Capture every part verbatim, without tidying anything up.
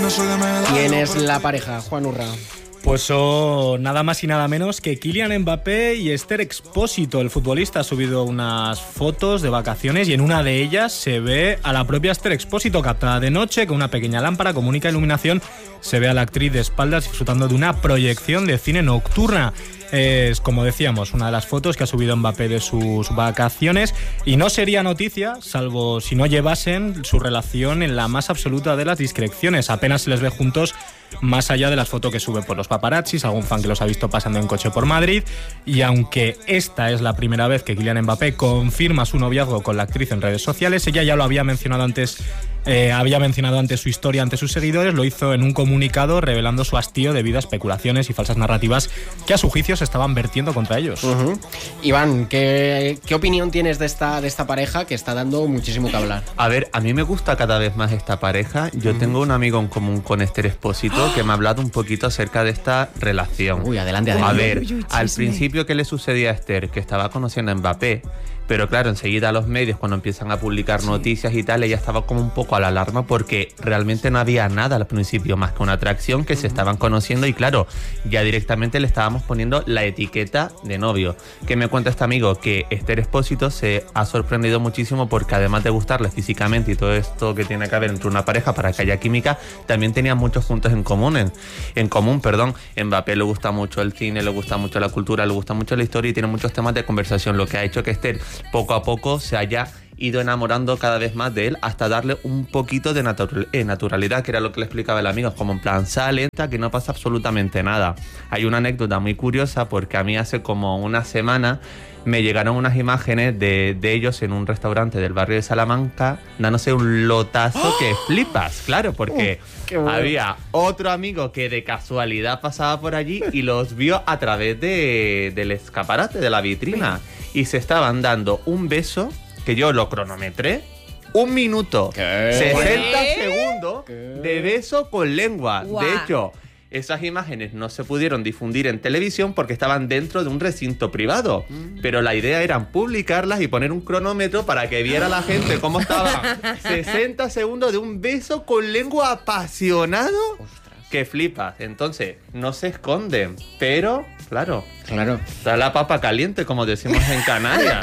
¿Quién es la pareja, Juan Urra? Pues son nada más y nada menos que Kylian Mbappé y Esther Expósito. El futbolista ha subido unas fotos de vacaciones y en una de ellas se ve a la propia Esther Expósito captada de noche con una pequeña lámpara con única iluminación. Se ve a la actriz de espaldas disfrutando de una proyección de cine nocturna. Es, como decíamos, una de las fotos que ha subido Mbappé de sus vacaciones y no sería noticia, salvo si no llevasen su relación en la más absoluta de las discreciones. Apenas se les ve juntos más allá de las fotos que sube por los paparazzis, algún fan que los ha visto pasando en coche por Madrid. Y aunque esta es la primera vez que Kylian Mbappé confirma su noviazgo con la actriz en redes sociales, ella ya lo había mencionado antes, eh, había mencionado antes su historia ante sus seguidores, lo hizo en un comunicado revelando su hastío debido a especulaciones y falsas narrativas que a su juicio se estaban vertiendo contra ellos. Uh-huh. Iván, ¿qué, ¿qué opinión tienes de esta, de esta pareja que está dando muchísimo que hablar? A ver, a mí me gusta cada vez más esta pareja. Yo uh-huh. tengo un amigo en común con Esther Expósito que me ha hablado un poquito acerca de esta relación. Uy, adelante, adelante. A ver, uy, uy, uy, al principio, ¿qué le sucedía a Esther? Que estaba conociendo a Mbappé, pero claro, enseguida los medios, cuando empiezan a publicar sí. noticias y tal, ella estaba como un poco a la alarma porque realmente no había nada al principio más que una atracción, que uh-huh. se estaban conociendo y claro, ya directamente le estábamos poniendo la etiqueta de novio. ¿Qué me cuenta este amigo? Que Esther Expósito se ha sorprendido muchísimo porque además de gustarle físicamente y todo esto que tiene que haber entre una pareja para que haya química, también tenían muchos puntos en común. En, en común, perdón. Mbappé le gusta mucho el cine, le gusta mucho la cultura, le gusta mucho la historia y tiene muchos temas de conversación, lo que ha hecho que Esther poco a poco se haya ido enamorando cada vez más de él hasta darle un poquito de natural, eh, naturalidad, que era lo que le explicaba el amigo, como en plan sale, entra, que no pasa absolutamente nada. Hay una anécdota muy curiosa porque a mí hace como una semana me llegaron unas imágenes de, de ellos en un restaurante del barrio de Salamanca dándose un lotazo ¡oh! Que flipas, claro, porque uh, bueno. había otro amigo que de casualidad pasaba por allí y los vio a través de, del escaparate, de la vitrina, y se estaban dando un beso que yo lo cronometré. Un minuto, ¿qué? sesenta ¿Qué? segundos ¿Qué? de beso con lengua. Wow. De hecho, esas imágenes no se pudieron difundir en televisión porque estaban dentro de un recinto privado. Mm. Pero la idea era publicarlas y poner un cronómetro para que viera la gente cómo estaba. sesenta segundos de un beso con lengua apasionado. Ostras. Que flipas. Entonces, no se esconden, pero... Claro, claro. Está la papa caliente, como decimos en Canarias.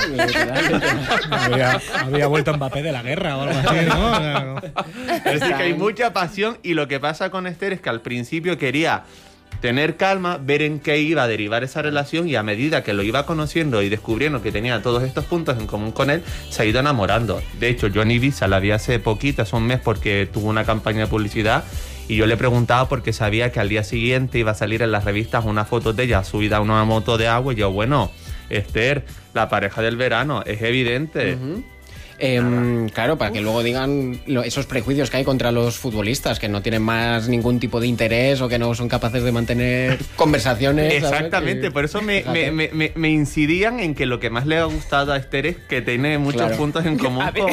había, había vuelto Mbappé de la guerra o algo así, ¿no? Es decir, que hay mucha pasión y lo que pasa con Esther es que al principio quería tener calma, ver en qué iba a derivar esa relación y a medida que lo iba conociendo y descubriendo que tenía todos estos puntos en común con él, se ha ido enamorando. De hecho, yo en Ibiza la vi hace poquito, hace un mes, porque tuvo una campaña de publicidad. Y yo le preguntaba porque sabía que al día siguiente iba a salir en las revistas una foto de ella subida a una moto de agua. Y yo, bueno, Esther, la pareja del verano, es evidente. Uh-huh. Eh, claro, para que luego digan lo, esos prejuicios que hay contra los futbolistas, que no tienen más ningún tipo de interés o que no son capaces de mantener conversaciones. Exactamente, ¿sabes? Por eso me, me, me, me incidían en que lo que más le ha gustado a Esther es que tiene muchos claro. puntos en común con,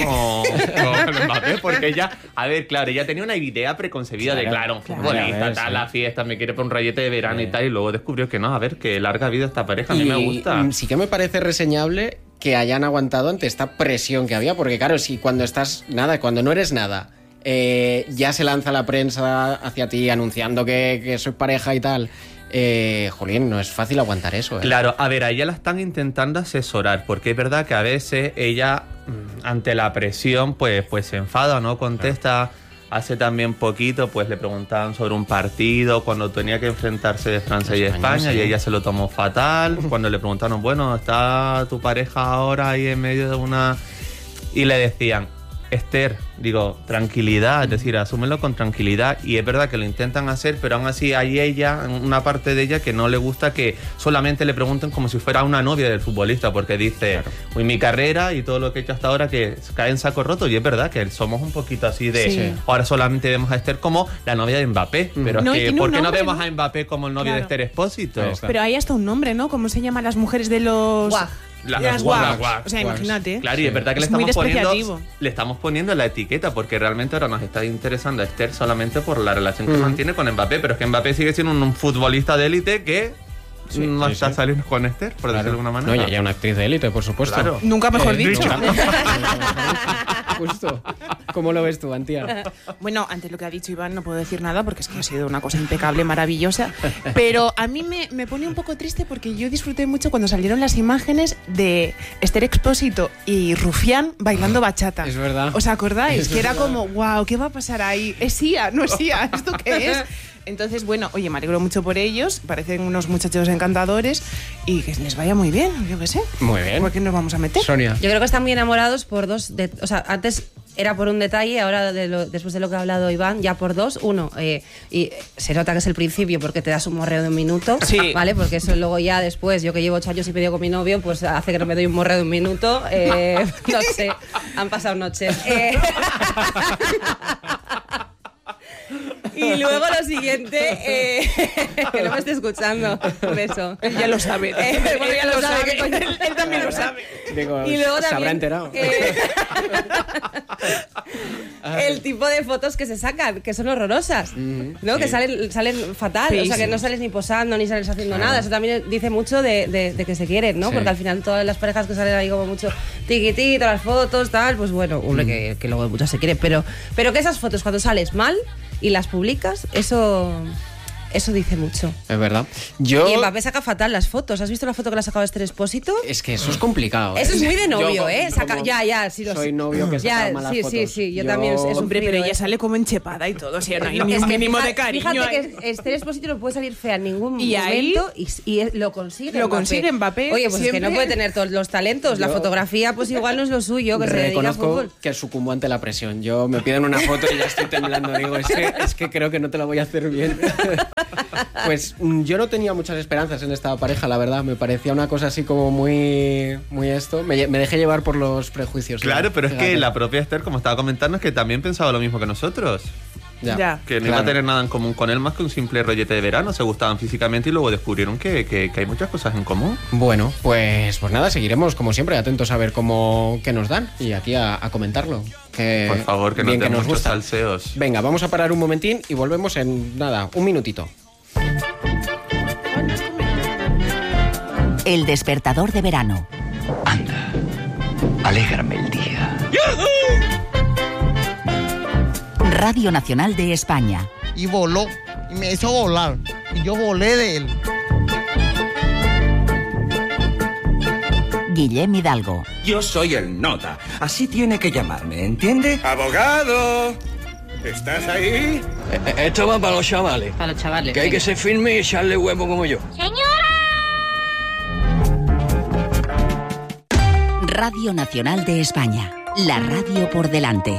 con Mbappé, porque ella, a ver, claro, ella tenía una idea preconcebida claro, de, claro, un futbolista, claro, tal, sí. la fiesta, me quiere por un rayete de verano sí. y tal, y luego descubrió que no, a ver, que larga vida esta pareja, a mí y, me gusta. Sí que me parece reseñable que hayan aguantado ante esta presión que había, porque claro, si cuando estás nada, cuando no eres nada, eh, ya se lanza la prensa hacia ti anunciando que, que sois pareja y tal, eh, jolín, no es fácil aguantar eso. ¿eh? Claro, a ver, a ella la están intentando asesorar, porque es verdad que a veces ella, ante la presión, pues, pues se enfada, ¿no? Contesta... Hace también poquito, pues le preguntaban sobre un partido cuando tenía que enfrentarse de Francia y España, sí. y ella se lo tomó fatal. Cuando le preguntaron, bueno, ¿está tu pareja ahora ahí en medio de una...? Y le decían, Esther, digo, tranquilidad, es decir, asúmelo con tranquilidad. Y es verdad que lo intentan hacer, pero aún así hay ella, una parte de ella que no le gusta que solamente le pregunten como si fuera una novia del futbolista, porque dice, claro. uy, mi carrera y todo lo que he hecho hasta ahora que cae en saco roto. Y es verdad que somos un poquito así de, sí. ahora solamente vemos a Esther como la novia de Mbappé, mm. pero no, es que, ¿por qué no vemos ¿no? a Mbappé como el novio claro. de Esther Expósito? Pero hay hasta un nombre, ¿no? ¿Cómo se llaman las mujeres de los...? Guau. La, las guags. guags. O sea, imagínate. Claro, y es verdad que le estamos poniendo le estamos poniendo la etiqueta porque realmente ahora nos está interesando a Esther solamente por la relación que uh-huh. mantiene con Mbappé, pero es que Mbappé sigue siendo un, un futbolista de élite que sí, no sí, está sí. saliendo con Esther, por claro. decirlo de alguna manera. No, ya, ya una actriz de élite, por supuesto. Claro. Nunca mejor dicho. Justo. ¿Cómo lo ves tú, Antía? Bueno, ante lo que ha dicho Iván no puedo decir nada porque es que ha sido una cosa impecable, maravillosa. Pero a mí me, me pone un poco triste porque yo disfruté mucho cuando salieron las imágenes de Esther Expósito y Rufián bailando bachata. Es verdad. ¿Os acordáis? Es que era verdad. como, wow, ¿qué va a pasar ahí? ¿Es I A? ¿No es I A? ¿Esto qué es? Entonces, bueno, oye, me alegro mucho por ellos. Parecen unos muchachos encantadores y que les vaya muy bien, yo qué sé. Muy bien. ¿Por qué nos vamos a meter? Sonia. Yo creo que están muy enamorados por dos... De, o sea, antes era por un detalle, ahora de lo, después de lo que ha hablado Iván, ya por dos. Uno, eh, y se nota que es el principio porque te das un morreo de un minuto, Sí. ¿vale? Porque eso luego ya después, yo que llevo ocho años y medio con mi novio, pues hace que no me doy un morreo de un minuto. Eh, no sé, han pasado noches. Eh, Y luego lo siguiente, eh, que no me esté escuchando, un beso. Él ya lo sabe. Eh, bueno, ya lo sabe, que coño. Él, él también lo sabe. Digo, Y luego se también, habrá enterado. eh, el tipo de fotos que se sacan, que son horrorosas, ¿no? sí. Que salen, salen fatal, o sea, que no sales ni posando, ni sales haciendo nada. Eso también dice mucho de, de, de que se quieren, ¿no? Sí. Porque al final todas las parejas que salen ahí como mucho tiquitito, las fotos, tal, pues bueno, hombre, que, que luego muchas se quieren. Pero, pero que esas fotos cuando sales mal y las publicas, eso... Eso dice mucho. Es verdad. Yo... Y Mbappé saca fatal las fotos. ¿Has visto la foto que le ha sacado Esther Expósito? Es que eso es complicado. Eso ¿eh? es muy de novio, Yo, ¿eh? Saca- como ya, ya, sí lo soy sé. novio que saca Ya, malas sí, fotos. sí, sí, yo también, es un Hombre, pero sufrido, ella ¿eh? sale como enchepada y todo, o sea, no hay No, ni es un que mínimo fija- de cariño. Fíjate ahí. que Esther Expósito no puede salir fea en ningún Y ahí- momento y, y lo consigue Lo Mbappé. consigue Mbappé Oye, pues es que siempre. no puede tener todos los talentos. La Yo- fotografía, pues igual no es lo suyo, que se dedica a Reconozco fútbol. que sucumbo ante la presión. Yo me piden una foto y ya estoy temblando. Digo, es que, es que creo que no te la voy a hacer bien. Pues mm, yo no tenía muchas esperanzas en esta pareja, la verdad. Me parecía una cosa así como muy, muy esto. Me, me dejé llevar por los prejuicios. Claro, ¿no? pero es Fíjate. que la propia Esther, como estaba comentando, es que también pensaba lo mismo que nosotros. Ya. Ya. Que no Claro. iba a tener nada en común con él más que un simple rollete de verano. Se gustaban físicamente y luego descubrieron que, que, que hay muchas cosas en común. Bueno, pues, pues nada, seguiremos como siempre atentos a ver cómo qué nos dan y aquí a, a comentarlo. Que Por favor, que bien nos den que nos muchos gusta. salseos. Venga, vamos a parar un momentín y volvemos en nada, un minutito. El despertador de verano. Anda, alégrame el día. Radio Nacional de España. Y voló, y me hizo volar, y yo volé de él. Guillem Hidalgo. Yo soy el nota, así tiene que llamarme, ¿entiende? ¡Abogado! ¿Estás ahí? Esto va para los chavales. Para los chavales. Que hay que ser firme y echarle huevo como yo. Radio Nacional de España. La radio por delante.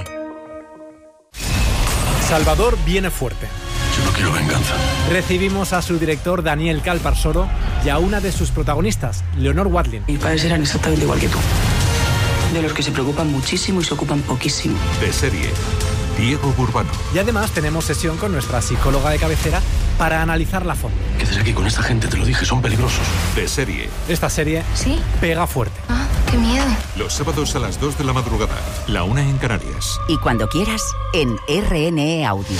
Salvador viene fuerte. Yo no quiero venganza. Recibimos a su director Daniel Calparsoro y a una de sus protagonistas, Leonor Watling. Mis padres eran exactamente igual que tú. De los que se preocupan muchísimo y se ocupan poquísimo. De serie, Diego Burbano. Y además tenemos sesión con nuestra psicóloga de cabecera para analizarla a fondo. Quédate aquí con esta gente, te lo dije, son peligrosos. De serie, Esta serie ¿Sí? pega fuerte. Ah, qué miedo. los sábados a las dos de la madrugada, la una en Canarias. Y cuando quieras, en R N E Audio.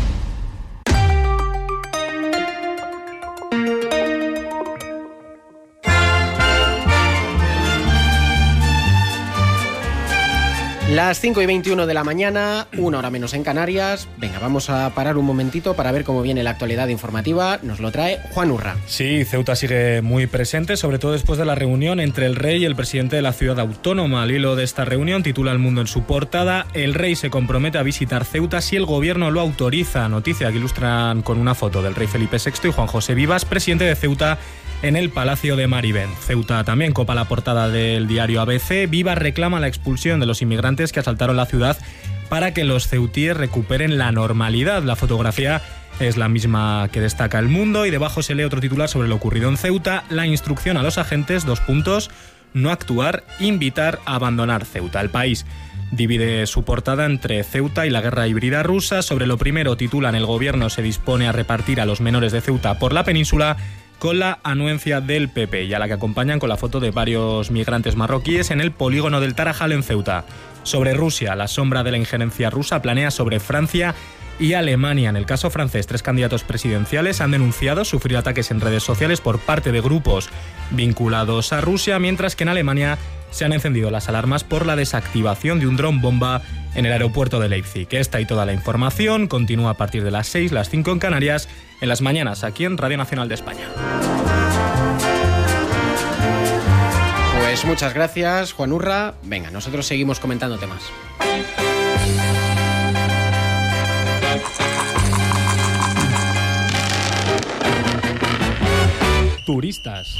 Las cinco y veintiuno de la mañana, una hora menos en Canarias. Venga, vamos a parar un momentito para ver cómo viene la actualidad informativa. Nos lo trae Juan Urra. Sí, Ceuta sigue muy presente, sobre todo después de la reunión entre el rey y el presidente de la ciudad autónoma. Al hilo de esta reunión, titula El Mundo en su portada: el rey se compromete a visitar Ceuta si el gobierno lo autoriza. Noticia que ilustran con una foto del rey Felipe sexto y Juan José Vivas, presidente de Ceuta, en el Palacio de Marivén. Ceuta también copa la portada del diario A B C. Vivas reclama la expulsión de los inmigrantes que asaltaron la ciudad para que los ceutíes recuperen la normalidad. La fotografía es la misma que destaca El Mundo y debajo se lee otro titular sobre lo ocurrido en Ceuta: la instrucción a los agentes, dos puntos, no actuar, invitar a abandonar Ceuta. El País divide su portada entre Ceuta y la guerra híbrida rusa. Sobre lo primero titulan: el gobierno se dispone a repartir a los menores de Ceuta por la península, con la anuencia del P P, y a la que acompañan con la foto de varios migrantes marroquíes en el polígono del Tarajal en Ceuta. Sobre Rusia, la sombra de la injerencia rusa planea sobre Francia y Alemania. En el caso francés, tres candidatos presidenciales han denunciado sufrir ataques en redes sociales por parte de grupos vinculados a Rusia, mientras que en Alemania se han encendido las alarmas por la desactivación de un dron bomba en el aeropuerto de Leipzig. Esta y toda la información continúa a partir de las seis, las cinco en Canarias, en las mañanas, aquí en Radio Nacional de España. Pues muchas gracias, Juan Urra. Venga, nosotros seguimos comentando temas. Turistas.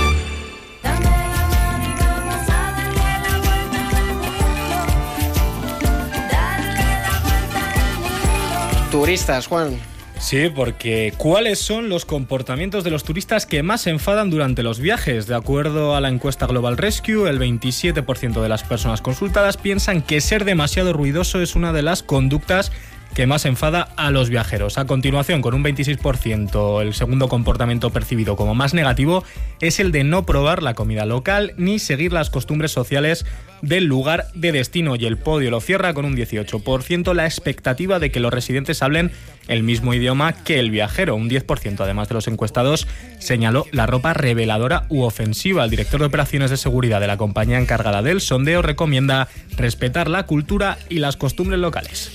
Turistas, Juan. Sí, porque ¿cuáles son los comportamientos de los turistas que más se enfadan durante los viajes? De acuerdo a la encuesta Global Rescue, el veintisiete por ciento de las personas consultadas piensan que ser demasiado ruidoso es una de las conductas que más enfada a los viajeros. A continuación, con un veintiséis por ciento, el segundo comportamiento percibido como más negativo es el de no probar la comida local ni seguir las costumbres sociales del lugar de destino, y el podio lo cierra con un dieciocho por ciento la expectativa de que los residentes hablen el mismo idioma que el viajero. Un diez por ciento, además de los encuestados, señaló la ropa reveladora u ofensiva. El director de operaciones de seguridad de la compañía encargada del sondeo recomienda respetar la cultura y las costumbres locales.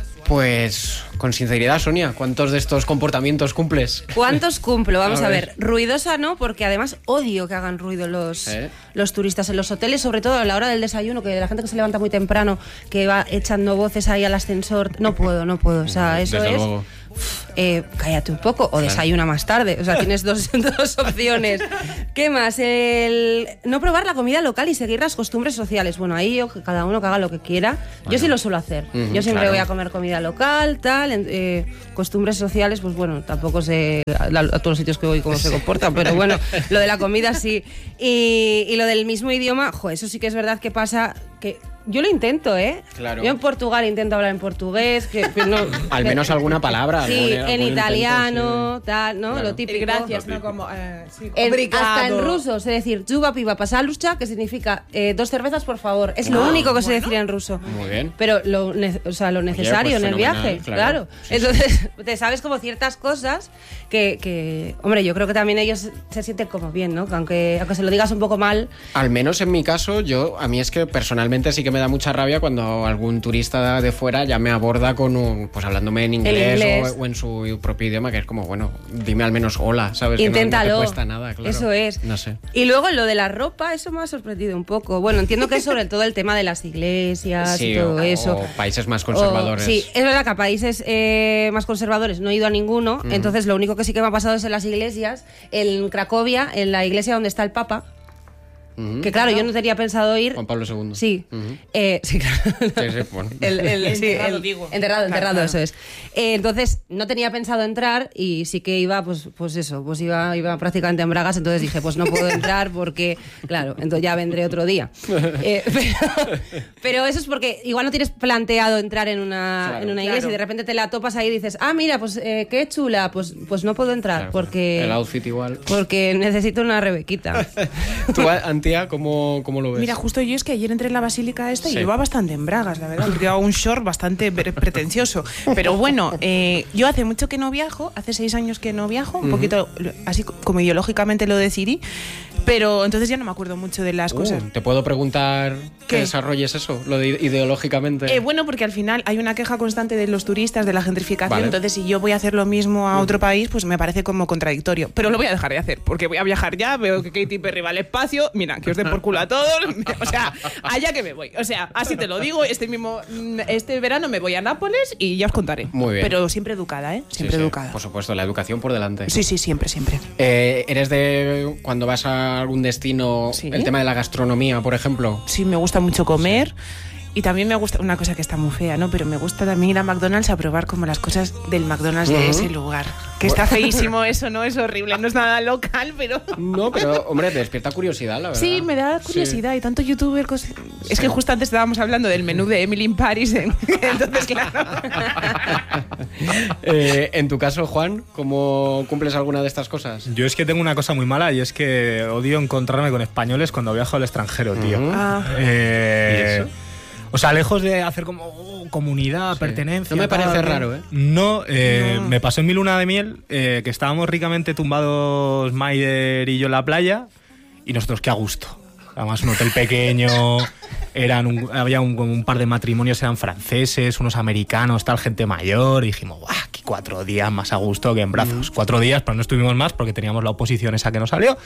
Pues, con sinceridad, Sonia, ¿cuántos de estos comportamientos cumples? ¿Cuántos cumplo? Vamos a A ver. ver. Ruidosa no, porque además odio que hagan ruido los, ¿Eh? los turistas en los hoteles, sobre todo a la hora del desayuno, que la gente que se levanta muy temprano, que va echando voces ahí al ascensor. No puedo, no puedo. O sea, eso Desde es... luego. Eh, cállate un poco o desayuna más tarde. O sea, tienes dos, dos opciones. ¿Qué más? El no probar la comida local y seguir las costumbres sociales. Bueno, ahí yo, que cada uno que haga lo que quiera. Bueno. Yo sí lo suelo hacer. Uh-huh, yo siempre claro. voy a comer comida local, tal. Eh, costumbres sociales, pues bueno, tampoco sé a, a todos los sitios que voy cómo se comportan, pero bueno, lo de la comida sí. Y, y lo del mismo idioma, jo, eso sí que es verdad que pasa que... Yo lo intento, ¿eh? Claro. Yo en Portugal intento hablar en portugués. Que, que no, Al menos alguna palabra. Sí, algún- en algún italiano, intento, tal, ¿no? Claro. Lo típico. Gracias, ¿no? Como, eh, sí, En- obrigado. hasta en ruso sé decir "Juba piva pasalucha", que significa eh, dos cervezas, por favor. Es lo Ah, único que sé decir en ruso. Muy bien. Pero lo, ne- o sea, lo necesario pues en el fenomenal, viaje, claro. claro. Sí, Entonces, te sabes como ciertas cosas que, que, hombre, yo creo que también ellos se sienten como bien, ¿no? Que aunque, aunque se lo digas un poco mal. Al menos en mi caso, yo a mí es que personalmente sí que me da mucha rabia cuando algún turista de fuera ya me aborda con un, pues hablándome en inglés, inglés. O, o en su propio idioma, que es como, bueno, dime al menos hola, ¿sabes? Que no- Inténtalo. No, te cuesta nada, claro. Eso es. No sé. Y luego lo de la ropa, eso me ha sorprendido un poco. Bueno, entiendo que es sobre todo el tema de las iglesias Sí, y todo o, eso. o países más conservadores. O- sí, es verdad que a países eh, más conservadores no he ido a ninguno, Ujú. entonces lo único que sí que me ha pasado es en las iglesias, en Cracovia, en la iglesia donde está el Papa, Ujú. que claro, yo no tenía pensado ir. Juan Pablo segundo. Sí, Ujú. eh, sí, claro. Sí, sí, bueno. El, el- sí, Enterrado, el- digo. enterrado, enterrado, Claro, eso es. Eh, entonces, no tenía pensado entrar y sí que iba, pues, pues eso, pues iba, iba prácticamente en bragas, entonces dije, pues no puedo entrar porque, claro, entonces ya vendré otro día. Eh, pero, pero eso es porque igual no tienes planteado entrar en una, Claro. en una iglesia Claro. y de repente te la topas ahí y dices, ah, mira, pues eh, qué chula, pues, pues no puedo entrar Claro, porque, El outfit igual. porque necesito una rebequita. ¿Tú, Antía, cómo, cómo lo ves? Mira, justo yo es que ayer entré en la basílica esta Sí. y iba bastante en bragas, la verdad, porque iba un short bastante pre- pretencioso. Pero bueno, eh, yo hace mucho que no viajo, hace seis años que no viajo, un Ujú. poquito lo- así como ideológicamente lo decidí, pero entonces ya no me acuerdo mucho de las Uh, cosas. ¿Te puedo preguntar que ¿Qué? desarrolles eso, lo de ideológicamente? Eh, bueno, porque al final hay una queja constante de los turistas, de la gentrificación, Vale. entonces si yo voy a hacer lo mismo a otro país, pues me parece como contradictorio. Pero lo voy a dejar de hacer, porque voy a viajar ya, veo que Katy Perry va al espacio, mira, que os den por culo a todos, o sea, allá que me voy. O sea, así te lo digo, este mismo mm, este verano me voy a Nápoles y ya os contaré. Muy bien. Pero siempre educada, ¿eh? Sí, Siempre sí, educada. por supuesto, la educación por delante. Sí, sí, siempre, siempre. Eh, ¿Eres de cuando vas a algún destino, Sí. el tema de la gastronomía, por ejemplo? Sí, me gusta mucho comer. Y también me gusta una cosa que está muy fea, ¿no? Pero me gusta también ir a McDonald's a probar como las cosas del McDonald's de Ujú. ese lugar. Que está feísimo eso, ¿no? Es horrible, no es nada local, pero... No, pero hombre, te despierta curiosidad, la verdad. Sí, me da curiosidad. Sí. Y tanto youtuber... cos- Es que Sí. justo antes estábamos hablando del menú de Emily in Paris. en- Entonces, claro... Eh, en tu caso, Juan, ¿cómo cumples alguna de estas cosas? Yo es que tengo una cosa muy mala y es que odio encontrarme con españoles cuando viajo al extranjero, tío. Ujú. Ah. Eh, ¿Y eso? O sea, lejos de hacer como oh, comunidad, pertenencia. No me parece tal, raro, ¿eh? No, eh, No. me pasó en mi luna de miel eh, que estábamos ricamente tumbados Maider y yo en la playa y nosotros qué a gusto. Además, un hotel pequeño, eran un, había un, un par de matrimonios, eran franceses, unos americanos, tal, gente mayor, y dijimos, ¡guau! Aquí cuatro días más a gusto que en brazos. Mm. Cuatro días, pero no estuvimos más porque teníamos la oposición esa que nos salió.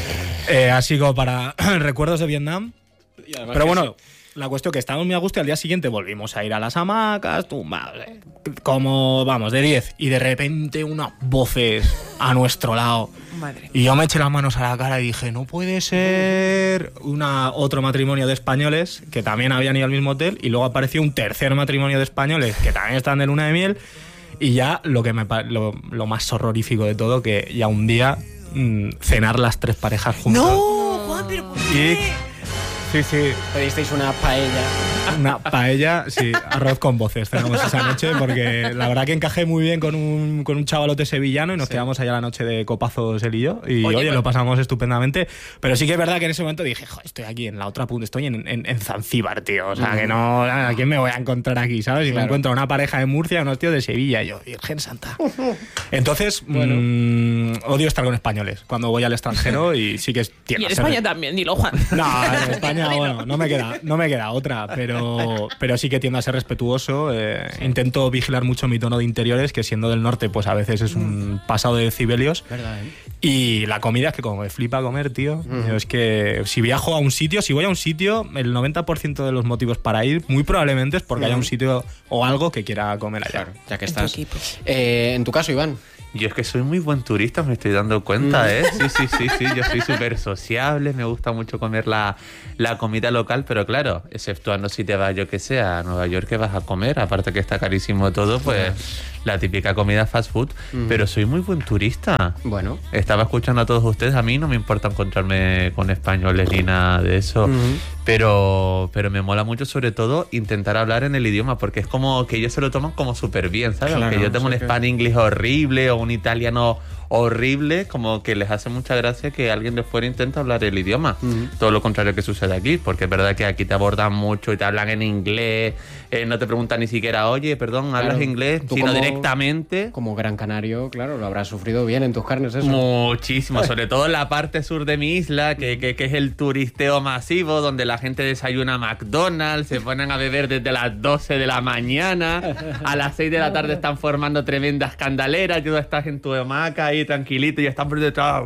Eh, así como para recuerdos de Vietnam. Pero bueno... Sí. La cuestión que estábamos muy a gusto y al día siguiente volvimos a ir a las hamacas, tumbados, eh, como, vamos, de diez. Y de repente unas voces a nuestro lado. Madre. Y yo me eché las manos a la cara y dije, no puede ser. Una, otro matrimonio de españoles que también habían ido al mismo hotel. Y luego apareció un tercer matrimonio de españoles que también estaban de luna de miel. Y ya lo, que me, lo, lo más horrorífico de todo, que ya un día mmm, cenar las tres parejas juntas. ¡No! Juan, pero ¿por qué? Y, Sí, sí. Pedisteis una paella. Una paella, sí, arroz con voces cenamos esa noche, porque la verdad que encajé muy bien con un, con un chavalote sevillano y nos sí. quedamos allá la noche de copazos él y yo. Y oye, oye lo pasamos estupendamente. Pero sí que es verdad que en ese momento dije, joder, estoy aquí en la otra punta, estoy en, en, en Zanzíbar, tío. O sea, mm. que no, ¿a quién me voy a encontrar aquí, sabes? Y claro. me encuentro una pareja de Murcia, unos tíos de Sevilla, y yo, Virgen Santa. Entonces, bueno. mmm, odio estar con españoles cuando voy al extranjero y sí que es tierra. Y en España también, dilo, Juan. No, en España, bueno, no me queda, no me queda otra, pero, pero sí que tiendo a ser respetuoso. Eh, sí. Intento vigilar mucho mi tono de interiores, que siendo del norte, pues a veces es un pasado de decibelios. ¿Verdad, eh? Y la comida es que como me flipa comer, tío. Mm. Es que si viajo a un sitio, si voy a un sitio, el noventa por ciento de los motivos para ir, muy probablemente es porque mm. haya un sitio o algo que quiera comer allá. Claro, ya que estás. Eh, en tu caso, Iván. Yo es que soy muy buen turista, me estoy dando cuenta, ¿eh? Sí, sí, sí, sí, yo soy súper sociable, me gusta mucho comer la, la comida local, pero claro, exceptuando si te vas, yo que sé, a Nueva York, que vas a comer, aparte que está carísimo todo, pues la típica comida fast food, mm. pero soy muy buen turista. Bueno. Estaba escuchando a todos ustedes, a mí no me importa encontrarme con españoles ni nada de eso, mm. pero, pero me mola mucho sobre todo intentar hablar en el idioma, porque es como que ellos se lo toman como súper bien, ¿sabes? Claro, aunque yo tengo un que... Span-English horrible o un italiano horrible, como que les hace mucha gracia que alguien de fuera intenta hablar el idioma. Uh-huh. Todo lo contrario que sucede aquí, porque es verdad que aquí te abordan mucho y te hablan en inglés, eh, no te preguntan ni siquiera, oye, perdón, ¿hablas claro. inglés? Sino como, directamente. Como gran canario, claro, lo habrás sufrido bien en tus carnes eso. Muchísimo, sobre todo en la parte sur de mi isla, que, que, que es el turisteo masivo, donde la gente desayuna McDonald's, se ponen a beber desde las doce de la mañana, a las seis de la tarde están formando tremendas candaleras, tú estás en tu hamaca ahí tranquilito y están por detrás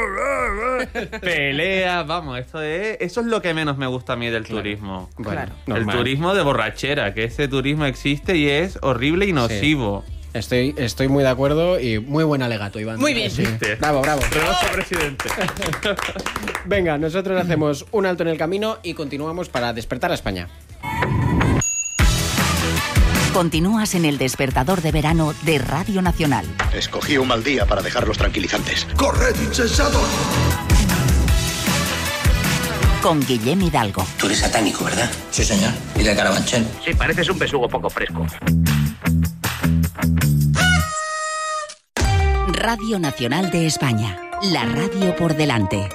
peleas, vamos, eso es eso es lo que menos me gusta a mí del claro. turismo. Bueno, el normal. Turismo de borrachera, que ese turismo existe y es horrible y nocivo. Sí. Estoy, estoy muy de acuerdo y muy buen alegato, Iván. Muy bien. Sí. Bravo, bravo. Rebajo, presidente. Venga, nosotros hacemos un alto en el camino y continuamos para despertar a España. Continúas en el despertador de verano de Radio Nacional. Escogí un mal día para dejar los tranquilizantes. ¡Corred, insensatos! Con Guillem Hidalgo. Tú eres satánico, ¿verdad? Sí, señor. ¿Y de Carabanchel? Sí, pareces un besugo poco fresco. Radio Nacional de España. La radio por delante.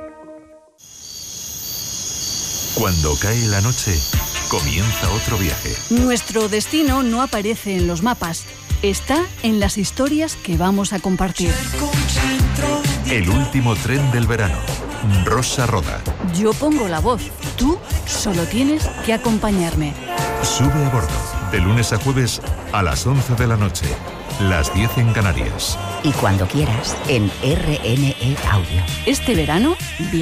Cuando cae la noche, comienza otro viaje. Nuestro destino no aparece en los mapas. Está en las historias que vamos a compartir. El último tren del verano. Rosa Roda. Yo pongo la voz. Tú solo tienes que acompañarme. Sube a bordo. De lunes a jueves a las once de la noche. Las diez en Canarias. Y cuando quieras, en R N E Audio. Este verano...